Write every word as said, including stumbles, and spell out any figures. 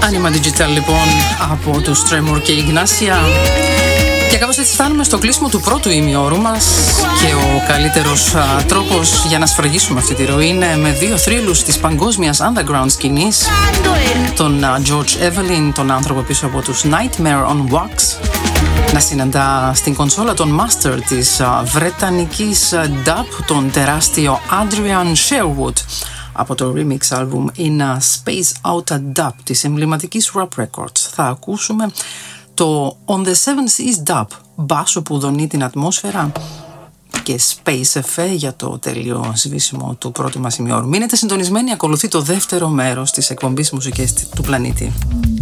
Anima Digital λοιπόν από τους Tremor και Ignacia. Και κάπως έτσι φτάνουμε στο κλείσιμο του πρώτου ημιώρου μας. Και ο καλύτερος α, τρόπος για να σφραγίσουμε αυτή τη ροή είναι με δύο θρύλους της παγκόσμιας underground σκηνής, τον α, George Evelyn, τον άνθρωπο πίσω από τους Nightmare on Wax, να συναντά στην κονσόλα τον master της α, βρετανικής α, dub, τον τεράστιο Adrian Sherwood, από το remix album In a Space Out Dub της εμβληματικής Rap Records. Θα ακούσουμε το On the Seven Seas Dub, μπάσο που δονεί την ατμόσφαιρα, και Space Effect για το τέλειο σβήσιμο του πρώτου μας ημιώρου. Μείνετε συντονισμένοι, ακολουθεί το δεύτερο μέρος της εκπομπής Μουσικές του Πλανήτη.